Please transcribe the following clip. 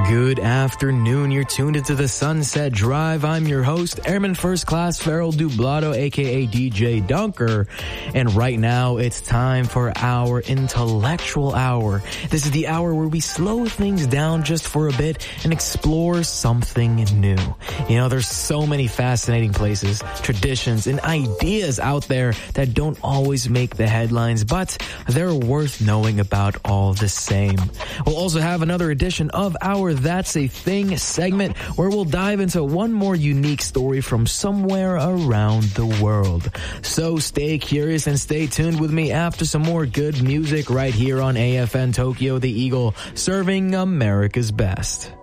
Good afternoon. You're tuned into the Sunset Drive. I'm your host, Airman First Class Farrell Dublado, aka DJ Dunker. And right now, it's time for our intellectual hour. This is the hour where we slow things down just for a bit and explore something new. You know, there's so many fascinating places, traditions, and ideas out there that don't always make the headlines, but they're worth knowing about all the same. We'll also have another edition of our That's a Thing segment where we'll dive into one more unique story from somewhere around the world. So stay curious and stay tuned with me after some more good music right here on AFN Tokyo, the Eagle, serving America's best.